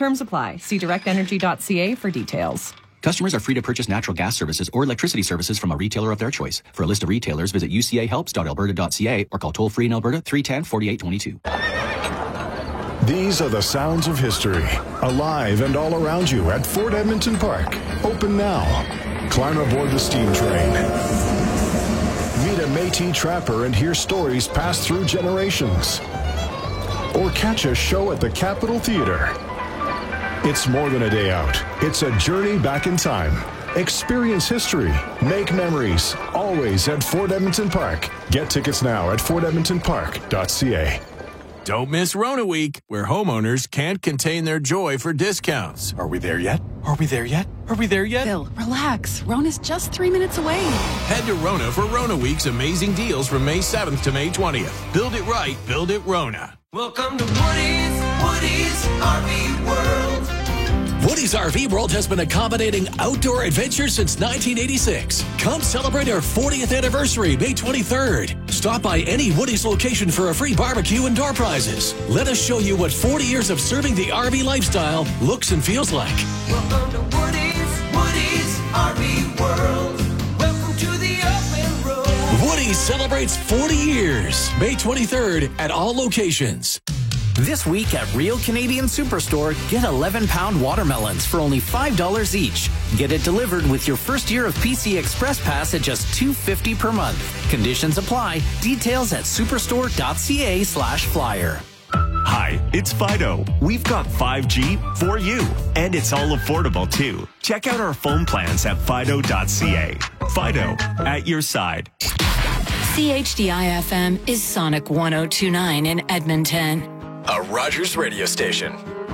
Terms apply. See directenergy.ca for details. Customers are free to purchase natural gas services or electricity services from a retailer of their choice. For a list of retailers, visit ucahelps.alberta.ca or call toll-free in Alberta 310-4822. These are the sounds of history, alive and all around you at Fort Edmonton Park. Open now. Climb aboard the steam train. Meet a Métis trapper and hear stories passed through generations. Or catch a show at the Capitol Theatre. It's more than a day out. It's a journey back in time. Experience history. Make memories. Always at Fort Edmonton Park. Get tickets now at fortedmontonpark.ca. Don't miss Rona Week, where homeowners can't contain their joy for discounts. Are we there yet? Are we there yet? Are we there yet? Bill, relax. Rona's just 3 minutes away. Head to Rona for Rona Week's amazing deals from May 7th to May 20th. Build it right, build it Rona. Welcome to Woody's RV World. Woody's RV World has been accommodating outdoor adventure since 1986. Come celebrate our 40th anniversary, May 23rd. Stop by any Woody's location for a free barbecue and door prizes. Let us show you what 40 years of serving the RV lifestyle looks and feels like. Welcome to Woody's RV World. Welcome to the open road. Woody's celebrates 40 years, May 23rd at all locations. This week at Real Canadian Superstore, get 11-pound watermelons for only $5 each. Get it delivered with your first year of PC Express Pass at just $2.50 per month. Conditions apply. Details at superstore.ca/flyer. Hi, it's Fido. We've got 5G for you, and it's all affordable too. Check out our phone plans at fido.ca. Fido, at your side. CHDI FM is Sonic 102.9 in Edmonton. A Rogers radio station.